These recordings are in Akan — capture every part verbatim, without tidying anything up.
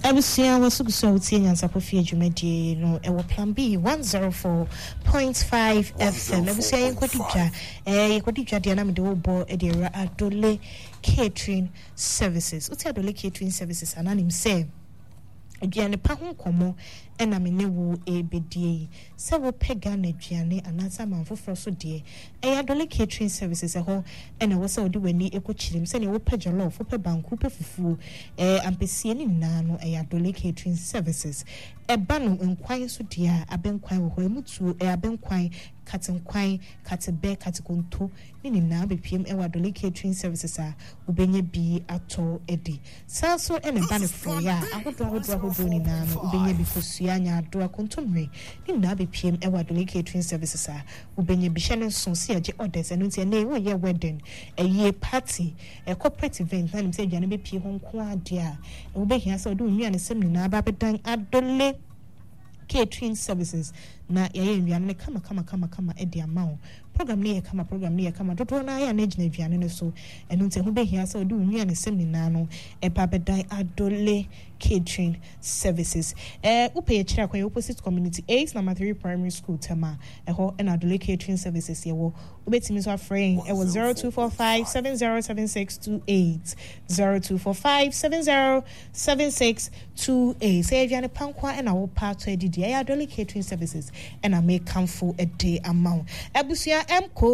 Abusia was so seeing and Sapofia Jumedi, no, a plan B one zero four point five F M. Abusia Quadija, a Quadija Dianamido Bo Edira Adole Catering Services. What's Adole Catering Services? And I'm saying, again, a pahun como. And I mean, wo a bedi. So we pegan a gianni and answer man for frosso dear. A adole catering services a whole, and I was so do any eco chilim, sending a page law for per bank, cooper for a ampesiani nano a adole catering services. A banu inquire so dear, a ben quine who mutu, a ben quine, cat and quine, cat a bear, cat a conto, meaning now be P M a adole catering services are, Ubenya be at all eddy. So and a banner for ya, I would draw with Rahoboni now, Ubenya before. Yanya do a contumely. In Nabi P M Ewa Dole Catering Services are Ubenya Bishan son see a orders and it's a name one year wedding, a year party, a corporate event, and say Janabi P Hong Kwa dear. Ube here so do me and a seminar Babadang Adole Catering Services. Na yeye nviane kama kama kama kama edi amount program ni kama program ni kama dodo na ya na gina nviane no so enu nte hu be hia so do nwiane sem ni na no e pabedan Adole Catering Services eh upe ye kira kwan opposite community eight number three primary school tema e ho en Adole Catering Services ye wo ubetimi so afrain e wo zero two four five seven zero seven six two eight zero two four five seven zero seven six two eight say nviane pankwa en awo part edi di Adole Catering Services and I make come for a day amount. Abusia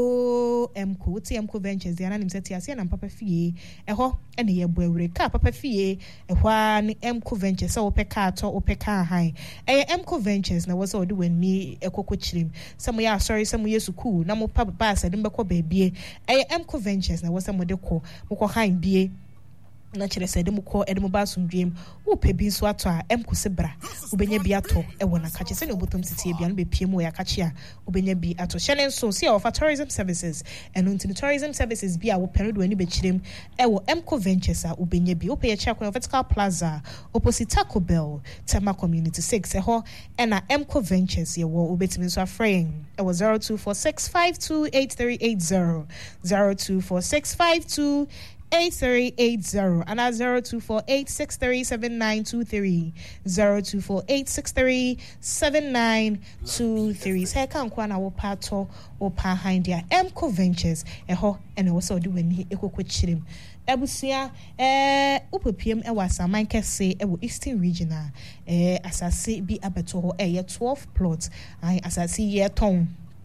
Mco Mco T Mco Ventures, the anonymous Tiasia and Papa Fee, a ho and a year boy car Papa Fee, a one Mco Ventures, so Pecato or Peca high. A Mco Ventures now was all doing me a cocoa chim. Some are sorry, some years to cool, no more Papa Bass, I didn't baby. A Mco Ventures now was some of the call, Moko high be. Naturally said them call Edmo Basum dream, who pay bean swata, Mco Sebra, Ubenya Biato, a one a catches and Obutum City, Bian be P M O Yakachia, Ubenya be ato Shannon so see our tourism services, and until the tourism services be our period when you be chim, Ewo Mco Ventures, Ubenya be Ope Chako of Vertical Plaza, opposite Taco Bell, Tama Community six, a ho, and a Mco Ventures, ye wo Ubetimin so frame, it was zero two four six five two eight three eight zero, zero two four six five two eight three eight zero and at zero two four eight six three seven nine two three zero two four eight six three seven nine two three. Say can kwana wo pato o pa handia Mco Ventures e ho and also do when he ekoko chirim. Abusia eh upepiem e wasa manke say e wo Eastern Regional eh asase bi abeto e ye twelve plots ai asase ye ton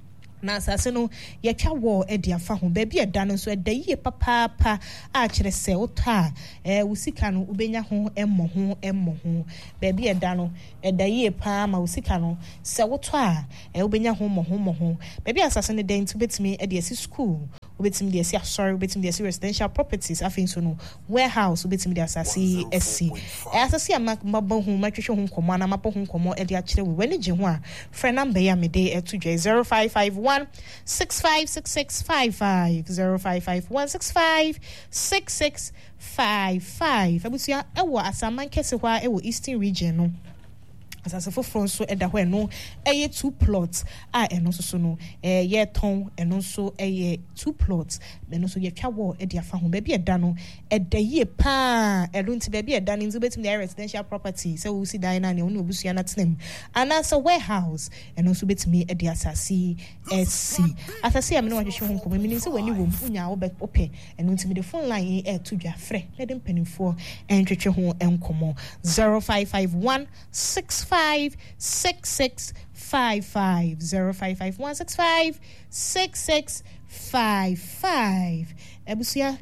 na asase no ye twa wo e dia fa ho ba bi e da no so e da yie papa pa a kire se wota eh usika no ubenya ho emmo ho emmo ho ba bi e da no e da yie pa ma usika no se woto a e ubenya ho mo ho mo ho ba bi asase no den to betimi e dia si school ubetimi dia si sorry ubetimi dia si residential properties afin so no warehouse ubetimi dia asase sc e asase am mabo ho matwehwe ho komo na mapo ho komo e dia kire we wani je ho a friend number ya me de e to zero five five one six five six six five five zero five five one six five six six five five. Abusia ewo asaman kese hwa ewo Eastern Region no. Asase foforo so eda hwe no eye two plots a eno so so no eh ye ton eno so eye two plots eno so ye twa wo e dia fa ho ba bi eda no eda ye pa elo nti ba bi eda ni nti betim the residential property so we see dan na ne onu obusua na tenem ana so warehouse eno so betimi e dia asase sc asase am no hwehwe ho nkomo mini se wani wo mpunya wo be ope eno nti me the phone line e to dwa frɛ let them penifo entwetwe ho enkomo zero five five one six five six six five five zero five five one six five six six five five. Abusia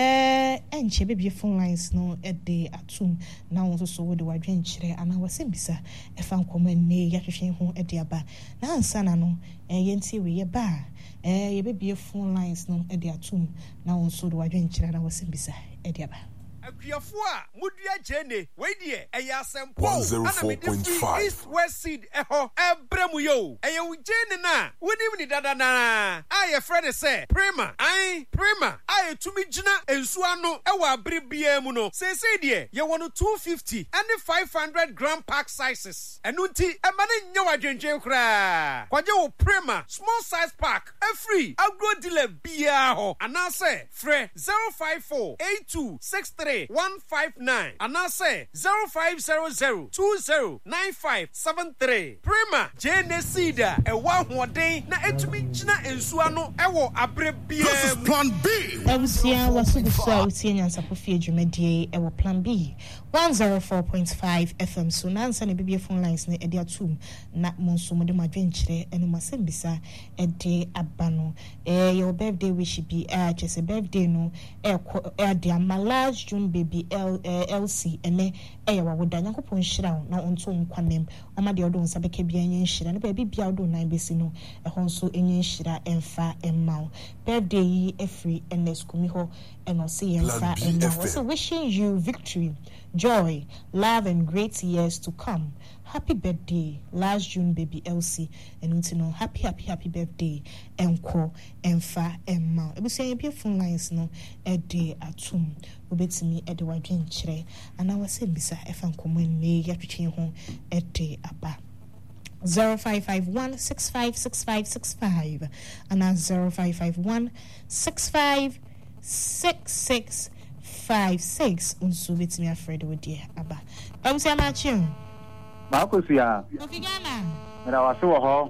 eh enche baby phone lines no e de atum na won so wo de wadwen kire ana wase bisa e fa nkoma ne ya hwehwe ho e de aba na ansa na no eh yenti we ye ba eh ye baby phone lines no e de atum na won so de wadwen kire ana wase bisa e de aba Akuafua Mudia Jene Wedie Eya Sempo Ana East West Seed Eho Ebremu yo Eya Jene na Woni ni dada na Aye friend say Prima Aye Prima Aye tumi jina ensu ano ewa abribia mu no say say de ye wono two fifty and five hundred gram pack sizes enu nti e ma ne nya wadwenchen kra kwaje wo Prima small size pack e free agro dealer bia ho ana say free zero five four eight two six three one five nine and I say zero five zero zero two zero nine five seven three. Prima Jane Cedar and one more day na etumi china ensuano ewo abrebie. This is Plan B. Ebusia wasubusa utienya nsapofie dwumadie ewo Plan B one oh four point five F M. So nansa ne bibie phone lines ne ede atum na monso mo de madwenkyere eno masembisa ede abano. Eh your birthday wish be ah just a birthday no e e de last June baby L L C ene e yawa woda nyankopon hira na onto nkwanem oma de odo nsa beka bia nya hira na baby bia odo nan besi no e ho nso enya hira emfa emma birthday yi efri eneskumi ho eno se emfa emma. So wishing you victory, joy, love and great years to come. Happy birthday, last June baby Elsie, and you know, happy, happy, happy birthday, Enko, Enfa, Emma. I will say a phone lines no a day at home. Obey me at the Wadrin Chere, and I was saying, Bisa, if I'm coming, may get to change home a day abba. Zero five five one six five six five six five, and that's zero five five one six five six six five six. Unso with me afraid with dear abba. I will say, I'm at you. Makusia. Ofigana. Mera waso ho.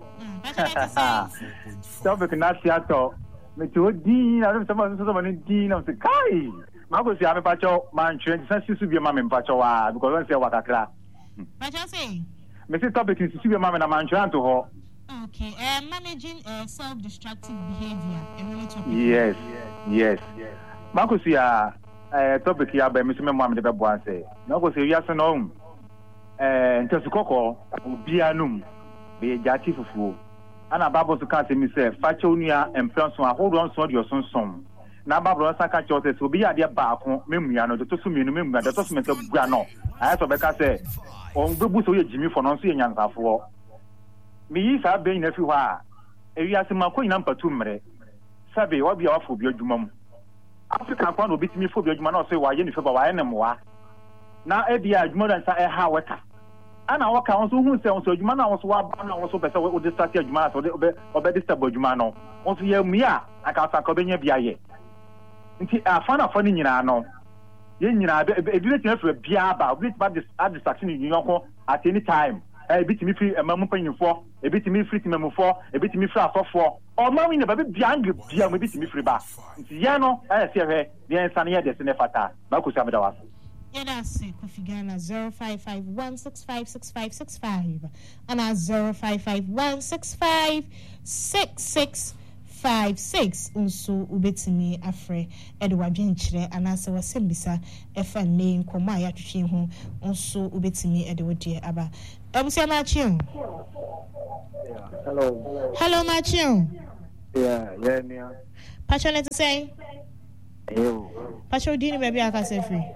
Topic na siato. Me to di na ro sama so sama ni di na se kai. Makusia me pacho man twen san sisu bi ma me pacho wa because one say wakakra. Pacho say. Me say topic sisu bi ma me na man twen to ho. Okay. Uh, managing uh, self-destructive behavior. Yes. Yes. Makusia eh topic ya ba me so me mo am de be bo anse. Na ko se ya so no. Eh, ntesu koko obianum be jati fufuo ana babo so ka se mi se fache onua empranso ahodo nso de osonsom na babro nsa ka che o se obi ya de baako memua no to so mienu memua de to so mete bua no aye so be ka se on bebu so ye jimi fo no nso ye nyansafo mi yi sa be na fi ho a ewi asema ko nyina mpatu mmere sabe obi a wafo bi adwumam Africa kwa no bitimi fo bi adwuma na o se wa ye ni fe ba wa ye ne moa na ebi adwuma dan sa e ha weka ana waka won so hu se won so adwuma na won so wa ba na won so pese we de start adwuma so de obe disturb adwuma no won so ye mia aka sa ko benya bia ye nti afa na fa ni nyina no ye nyina e bi le tin bia ba obi ba distraction ni yonko at any time e bi timi fi emamu panyinfo e bi timi fi timamufo e bi timi fi asofo o ma wi ne ba bia nge bia mo bi timi fi ba nti ye no e se hwe de ensa ne ye de se ne fata ba ko sa me da wa. Yeah, that's it. Kofigana zero five five one six five six five six five and that's zero five five one six five six six five six. Unso ubetimi afre Edward Jenchre and as was sembisa efa name koma ya twetwe ho unso ubetimi Edward die aba. Abusia Machion. Yeah, hello. Hello Machion. Yeah, yeah, yeah. Pacho let to say. Yo. Pacho dini baby aka say free.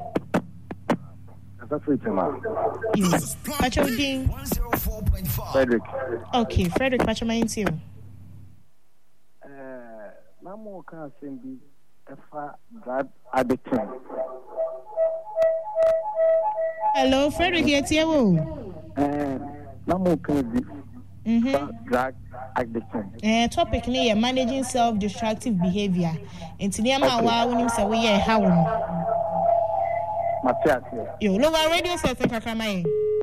Yes. Pacho Ding. Frederick. Okay, Frederick, Pacho my into you. Uh, Mamo can send me a drug addiction. Hello, Frederick, here to you. Uh, Mamo can be mm-hmm. drug addiction. Uh, topic near managing self-destructive behavior. And today I'm out when you say we are how. Yo, lower radio set Kakamae.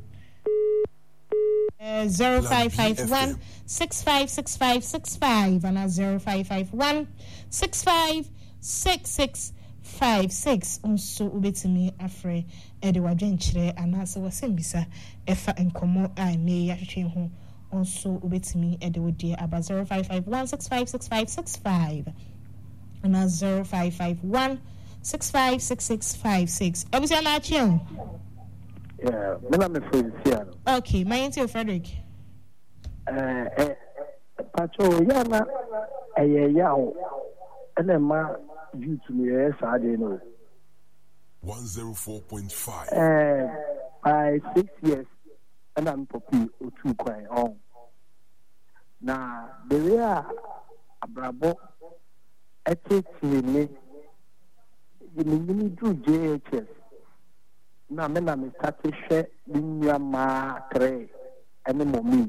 Uh, zero five five one six five six five six five and a zero five five one six five six six five six. Also, ubetimi afre Edward Jenchre and as was sembisa efa enkomo I may yatwin ho. Also, ubetimi Edward dear about zero five five one six five six five six five and a zero five five one. Six five six six five six. Ebusia Machion. Yeah, me na me Feliciano. Okay, my name Frederick. Eh, eh, Pacho, yana, eh, yaw, ene ma you to me eh sa de no. one oh four point five. Eh, by six years, and I'm poppy o two kwai on. Na the way abrabo etete me you do J H S. Na me na me start to share ninya ma kre ene momi.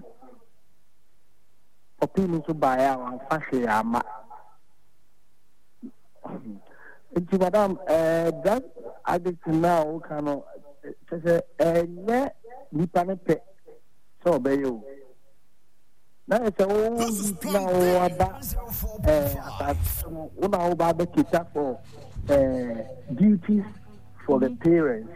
Popi ni so baya wan fa hwe ama. Nti madam eh drug addict now kano say eh nye nipa ne pe so be yo na e say o na o aba eh asaso o na o ba be kita for eh duties for the parents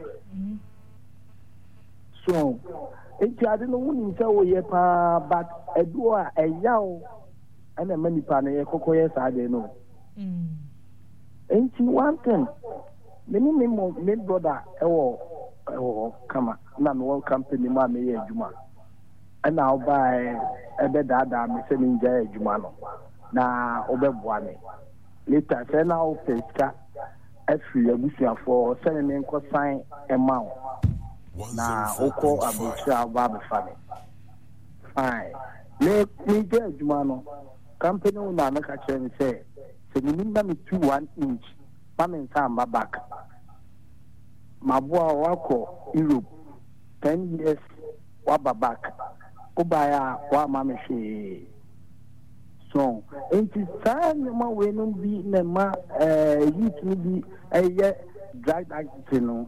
so nti ade no woni say o ye pa but edu a eyaw ana manipa ne ye kokoye sa de no mm and one thing, many more men brother, oh, oh, come on, none one company, mammy, Juma. And now buy a bed that I'm sending Jay Jumano. Now, over one. Later, send now Pesca, a free a for sending in consign amount. Now, Oko Abuja Baba family. Fine. Let me Jay Jumano. Company will not catch and say. So you need me two one inch. Mama Samba back. Mabua wako Europe ten years waba back. Ubaya wa mama she. So enti time ma we no bi na ma eh youth ni bi eh drug addict no.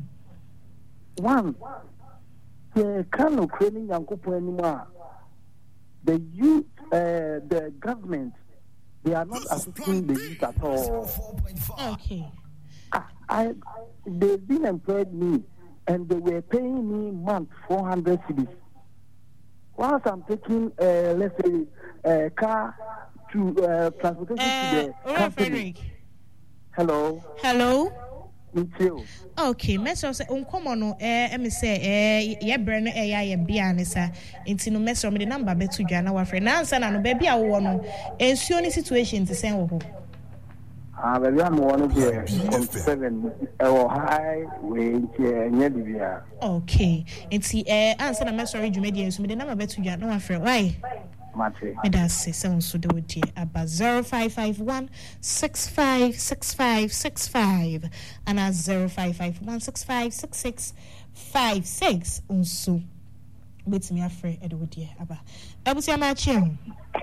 One the kind of training yankopo anymore. The youth uh, the government they are not assisting the youth at all. Okay. I, I, they've been employed me, and they were paying me month four hundred cedis. Whilst I'm taking, uh, let's say, a uh, car to uh, transportation uh, to the company. Frederick. Hello. Hello. Me too. Okay, meso say unkomo no eh me say eh ye bre no eh ya ye bia ne sa enti no meso me the number betu dwa na wa frɛ na ansa na no ba bia wo no ensuo ni situation ti sen wo ho ah ba bia mo no be seven e wo high we ntie nya bia okay enti eh ansa na meso re dwuma di ensuo me the number betu dwa na wa frɛ why Mate. Me da se se unso de wodi aba zero five five one six five six five six five and as zero five five one six five six six five six unso with me afre e de wodi aba abusia ma chim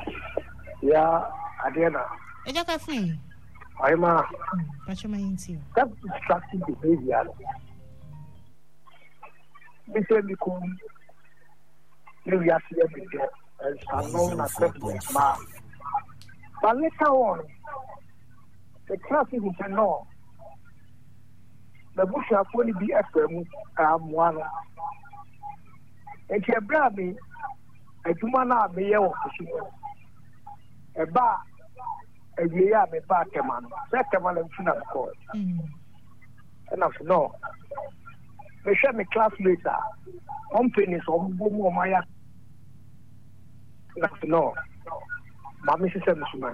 ya adena eja ka free ai ma pacho ma yinti that destructive behavior me say me ko you ya see me there and unknown acceptance ma but later on the class is in no the bush are only be fm um one and you bra me a tuma na me ye wo e ba e ye ya me ba keman second one funa ko and of no me share me classmates on finish on bo mo ma ya no, Mammy said, Mister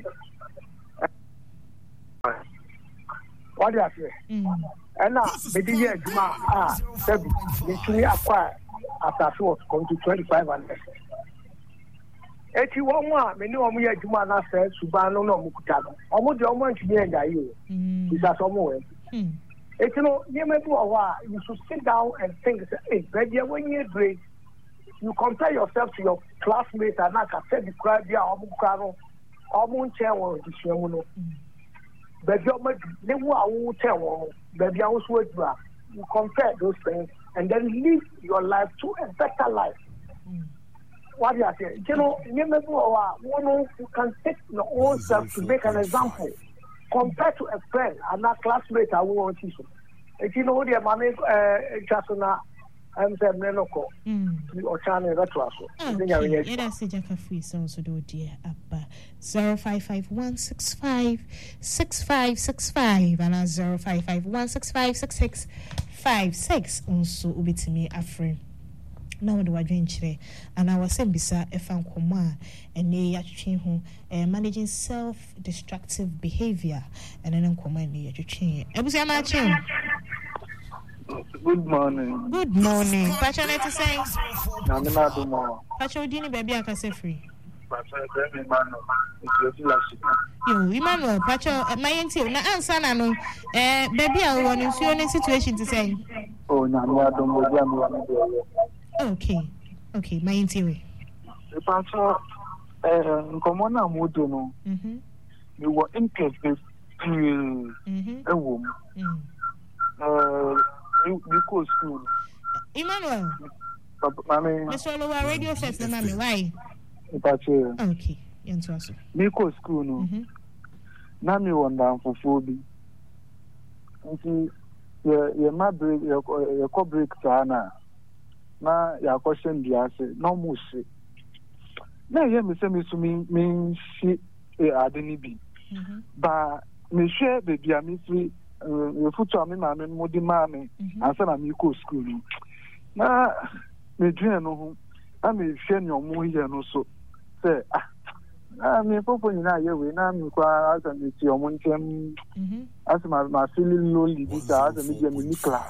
what do you say? And now, the year, ah, seven, we acquire after short, come to twenty-five and less. eighty-one one, many of me at Jumana said, Subano no Mukutano. Almost the woman to be in you. Is that somewhere? It's no, you may do a while. You should sit down and think, hey, baby, when you're great. You compare yourself to your classmates and like I said, describe your Omukano, Omunche or Dishamuno. But they won't tell, baby, I was with you. You compare those things and then live your life to a better life. What do you say? You know, you can take your own self to make an example. Compared to a friend and a classmate, I won't teach you. If you know, dear mommy, just now. I'm saying Menoko. Or China Retro. Okay, let us say Jacka free so so do dear Abba zero five five one six five six five six five and as zero five five one six five six six five six also ubitimi afre. Now do adwenchire and our sembisa efan koma ene yatwetwe ho managing self destructive behavior and then koma ene yatwetwe. Ebusia ma chin. Good morning. Good morning. Pacha net say. Na me na do mo. Pacha odini baby akase free. Pacha dem Emmanuel. It's your last. Yo, Emmanuel, Pacha my enti na answer na no eh baby a won nsuo ne situation to say. Oh, na me do mo dia me wa me. Okay. Okay, my enti we. Pacha eh nkomo na mo do no. Mhm. Me wo interest Mm. Mhm. A woman. Mm. Uh, you go school. Emmanuel. Mami. Mister Olowa radio first na mami why? Ipache. Okay. Yentu aso. Me go school no. Mhm. Na me wonder for fobi. Nti ye ye ma break ye ye ko break sana. Na ya question dia se no mu se. Na ye me se me so me me shi e ade ni bi. Mhm. Ba me hwe baby a me free e futu ame ma me mo di ma me ansa na me ko school no. Na me dwen no ho. Na me hwe ni omo ye no so. Say ah ah me popo ni na ye we na me kwa asa me ti omo ntem. Mhm. Asa ma ma feeling lonely this asa me je me class.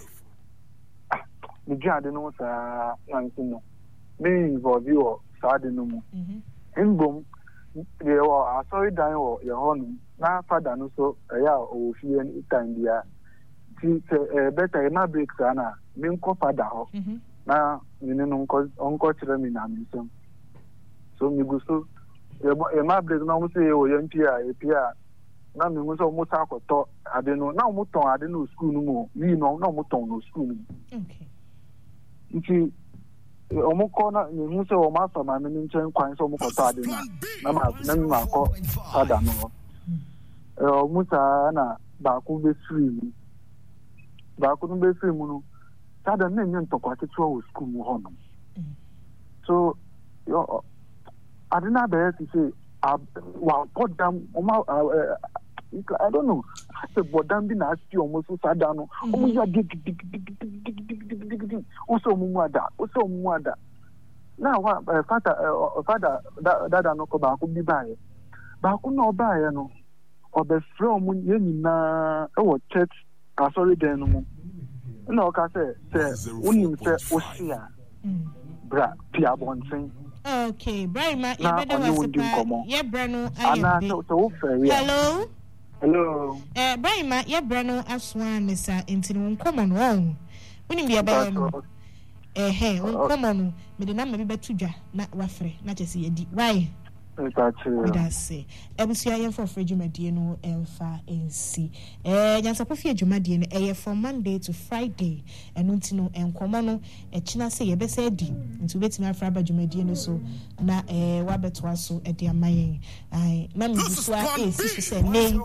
Me dwen ade no sa na nti no. Me involve you sa ade no mu. Mhm. Ngbom ye wo asori dan wo ye ho no na father no so eya o fie ni time dia ti e better na break sana me nko father ho Mhm. na me ne no nko onko kire me na me so so me go so e ma break na mo say o ye mpia e pia na me mo so mo sa akoto ade no na mo ton ade no school no mo ni no na mo ton no school no. Okay. Nti omo ko na ni mu se o ma fa ma me nchen kwan so mo ko ta ade na na ma na ma ko ada no eh omo sa na ba ko be free mu ba ko no be free mu no ta da na nyen to kwa te to school mu ho no so yo ade na be to say wa put them o ma I don't know the bodam bi na asti omo so sada no omo ya dig dig dig dig dig dig dig oso omo ada oso omo ada na wa father father dada no ko ba ko bi ba ye ba ko no ba ye no obe from ye nyina e wo church asori den no mu na o ka say say unim say osia bra pia bonsen. Okay, Brahima, you better was yeah, Brano. Hello. Hello. Eh, Brahima, yeah, Brano, Aswan, Mister Intin, come on, wrong. When you be about eh, hey, come on, me the number be betuja, not wafre, not just see why. That's say. Ebusia for Fred Jumadino Elfa and C. Eh, Yansapofia Jumadino, eh, from Monday to Friday, and Untino and Comono, a China say a best eddy, into waiting my Fraba Jumadino so na eh, Wabetwaso at the Amayan. I, Mammy, this is to say, name.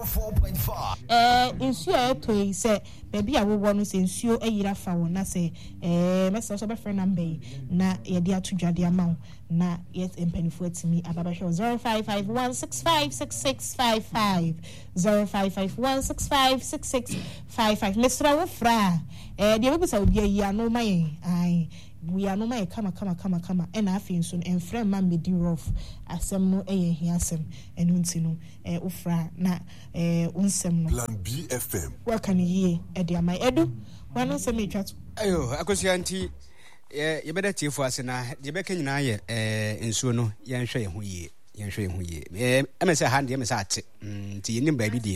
Eh, in Sua Toy say, baby, I will want to say, Sue a year foul, na say, eh, Master Friend and Bay, na a dear to Jadi amount, na yes, and penny for to me, Ababa shows. Zero five five one six five six six five five zero five five one six five six six five five. Mister Wofra, eh, the people say we are no my, I we are no my come come come come and I feel soon and friend man me do rough asem no eh hiasem and untino eh Wofra na eh unsem no. Plan B F M. What can you hear? Eh, my edu. One no say me chat. Ayo, akosianti eh ye better tiefo ase na ye beka nyina ye eh nsuo no ye nhwe ye ho yie. Yenhwe hu ye eh em say hand em say ate nti yenim ba bi de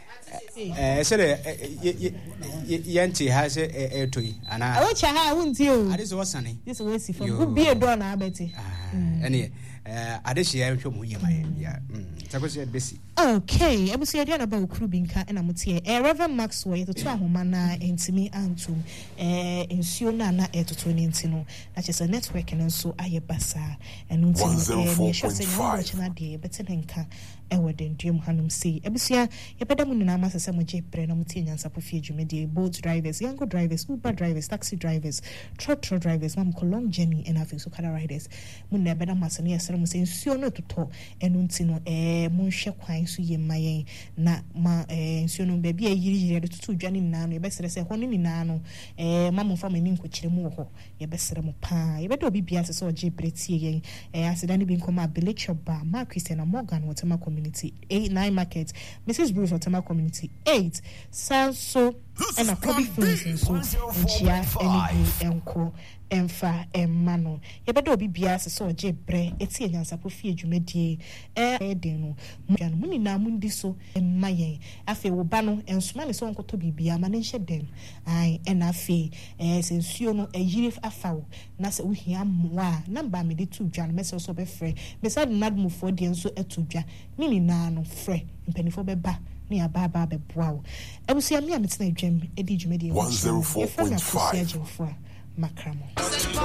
eh say de yenti ha say eh toyi ana o cha ha wunti o ade so wasane this way si from go be a door na abeti ene eh ade hye yenhwe mu ye ma ya takosi besi. Okay, ebusi ade na ba okuru binka na mutie eh Reverend Maxwell to to ahoma na entimi antum eh ensuo na na etoto ni ntino na chese network no so aye basa enu ntino eh me hwese na wo chena de bete nka e woden dum hanum sei ebusia ye beda mu na masese mo je pre na mutie nyansa po fie dwume de boat drivers young drivers Uber drivers taxi drivers truck truck drivers mam ko long journey and afi so car riders mu na beda masene yesere mu sei ensuo no toto enu ntino eh mu hwe kwan so ye mayen na ma eh ensuo no ba bia yiri yiri de tutu dwane na no ye besere se ho ni na no eh mam fa mani nko kire mu ho ye besere mu pa ye beda obi bia se so je bretie yen eh asedani bi nkoma Belecho ba ma Christiana Morgan Wotema community eight nine market Missus Bruce Wotema community eight Sanso and a Kobe Flins so nchia eni enko emfa emmano ye beda obi bia se so je bre eti enyansapo fie dwumadie eh den no muan muni na mundi so emmayen afi wo ba no ensoma ne so nkoto bibia ma ne nhye den ai ena afi eh sensuo no eyire afawo na se wo hia moa na mba me de tu dwa no mese so be frɛ me sa nadmufo de enso etu dwa nini na no frɛ mpanifo be ba ne ababa beboa wo abusua me a metena adwam edi dwumadi one oh four point five makramo